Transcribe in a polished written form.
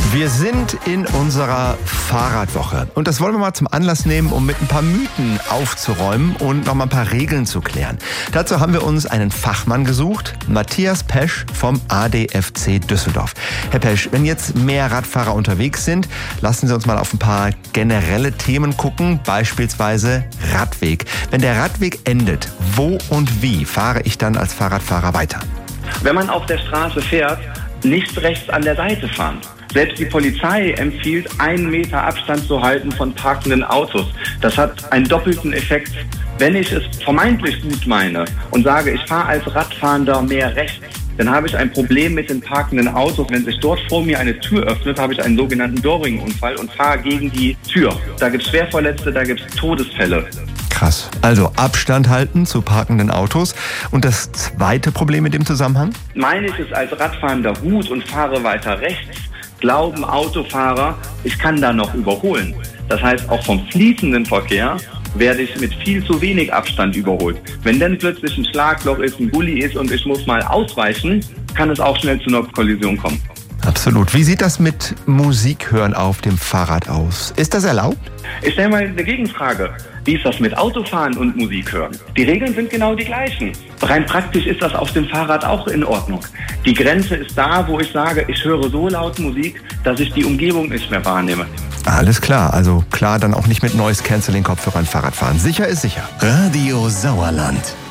Wir sind in unserer Fahrradwoche und das wollen wir mal zum Anlass nehmen, um mit ein paar Mythen aufzuräumen und noch mal ein paar Regeln zu klären. Dazu haben wir uns einen Fachmann gesucht, Matthias Pesch vom ADFC Düsseldorf. Herr Pesch, wenn jetzt mehr Radfahrer unterwegs sind, lassen Sie uns mal auf ein paar generelle Themen gucken, beispielsweise Radweg. Wenn der Radweg endet, wo und wie fahre ich dann als Fahrradfahrer weiter? Wenn man auf der Straße fährt, nicht rechts an der Seite fahren. Selbst die Polizei empfiehlt, 1 Meter Abstand zu halten von parkenden Autos. Das hat einen doppelten Effekt. Wenn ich es vermeintlich gut meine und sage, ich fahre als Radfahrender mehr rechts, dann habe ich ein Problem mit den parkenden Autos. Wenn sich dort vor mir eine Tür öffnet, habe ich einen sogenannten Doring-Unfall und fahre gegen die Tür. Da gibt es Schwerverletzte, da gibt es Todesfälle. Krass. Also Abstand halten zu parkenden Autos. Und das zweite Problem in dem Zusammenhang? Meine ich es als Radfahrender gut und fahre weiter rechts, glauben Autofahrer, ich kann da noch überholen. Das heißt, auch vom fließenden Verkehr werde ich mit viel zu wenig Abstand überholt. Wenn dann plötzlich ein Schlagloch ist, ein Gully ist und ich muss mal ausweichen, kann es auch schnell zu einer Kollision kommen. Absolut. Wie sieht das mit Musik hören auf dem Fahrrad aus? Ist das erlaubt? Ich stelle mal eine Gegenfrage. Wie ist das mit Autofahren und Musik hören? Die Regeln sind genau die gleichen. Rein praktisch ist das auf dem Fahrrad auch in Ordnung. Die Grenze ist da, wo ich sage, ich höre so laut Musik, dass ich die Umgebung nicht mehr wahrnehme. Alles klar. Also klar, dann auch nicht mit Noise-Canceling-Kopfhörern Fahrrad fahren. Sicher ist sicher. Radio Sauerland.